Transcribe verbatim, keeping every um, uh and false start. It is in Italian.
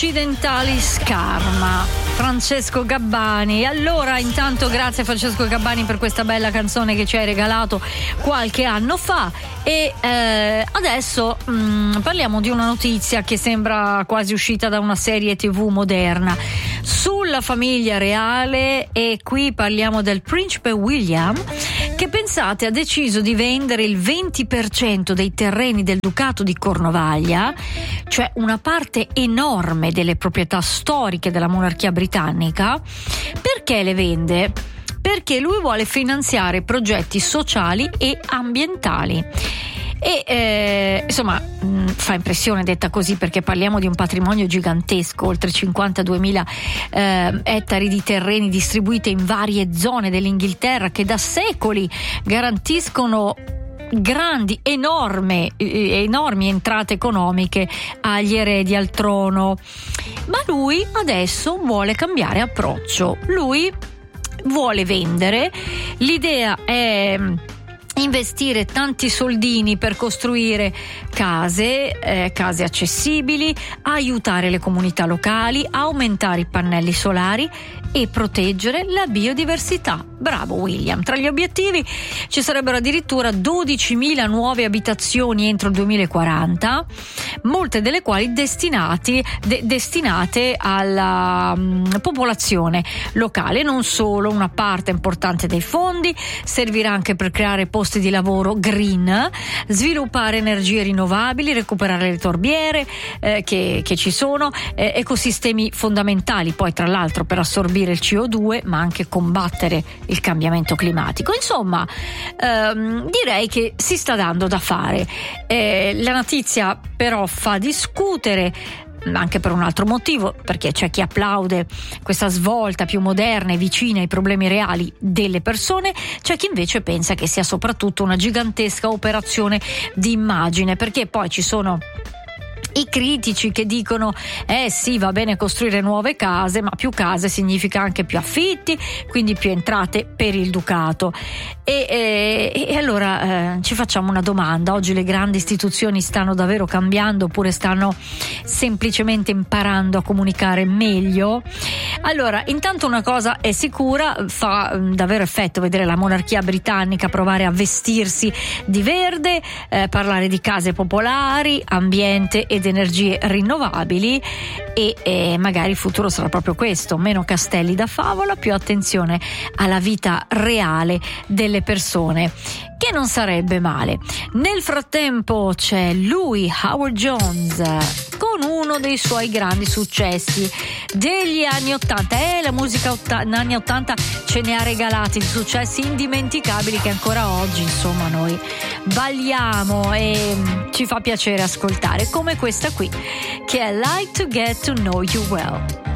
Occidentalis Karma, Francesco Gabbani. Allora, intanto grazie a Francesco Gabbani per questa bella canzone che ci hai regalato qualche anno fa. E eh, adesso mh, parliamo di una notizia che sembra quasi uscita da una serie tivù moderna sulla famiglia reale, e qui parliamo del principe William, che pensate ha deciso di vendere il venti per cento dei terreni del Ducato di Cornovaglia, cioè una parte enorme delle proprietà storiche della monarchia britannica. Perché le vende? Perché lui vuole finanziare progetti sociali e ambientali. E eh, insomma mh, fa impressione detta così, perché parliamo di un patrimonio gigantesco, oltre cinquantaduemila eh, ettari di terreni distribuiti in varie zone dell'Inghilterra, che da secoli garantiscono grandi, enorme, eh, enormi entrate economiche agli eredi al trono. Ma lui adesso vuole cambiare approccio. Lui vuole vendere. L'idea è investire tanti soldini per costruire case, eh, case accessibili, aiutare le comunità locali, aumentare i pannelli solari e proteggere la biodiversità. Bravo William. Tra gli obiettivi ci sarebbero addirittura dodicimila nuove abitazioni entro il duemilaquaranta, molte delle quali destinati, de- destinate alla um, popolazione locale. Non solo, una parte importante dei fondi servirà anche per creare posti di lavoro green, sviluppare energie rinnovabili, recuperare le torbiere eh, che, che ci sono, eh, ecosistemi fondamentali poi tra l'altro per assorbire il C O due, ma anche combattere il cambiamento climatico. Insomma, ehm, direi che si sta dando da fare. Eh, la notizia però fa discutere anche per un altro motivo, perché c'è chi applaude questa svolta più moderna e vicina ai problemi reali delle persone, c'è chi invece pensa che sia soprattutto una gigantesca operazione di immagine, perché poi ci sono i critici che dicono eh sì, va bene costruire nuove case, ma più case significa anche più affitti, quindi più entrate per il Ducato. E, e, e allora eh, ci facciamo una domanda: oggi le grandi istituzioni stanno davvero cambiando, oppure stanno semplicemente imparando a comunicare meglio? Allora, intanto una cosa è sicura: fa mh, davvero effetto vedere la monarchia britannica provare a vestirsi di verde, eh, parlare di case popolari, ambiente ed energie rinnovabili, e, e magari il futuro sarà proprio questo: meno castelli da favola, più attenzione alla vita reale delle persone, che non sarebbe male. Nel frattempo c'è lui, Howard Jones, con uno dei suoi grandi successi degli anni ottanta. E la musica otta- anni ottanta ce ne ha regalati di successi indimenticabili che ancora oggi insomma noi balliamo e ci fa piacere ascoltare, come questa qui che è Like to Get to Know You Well.